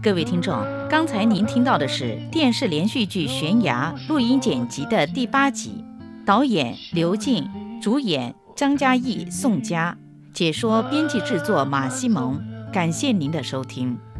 各位听众，刚才您听到的是电视连续剧《悬崖》录音剪辑的第8集，导演刘静，主演张嘉译、宋佳，解说编辑制作马西蒙。感谢您的收听。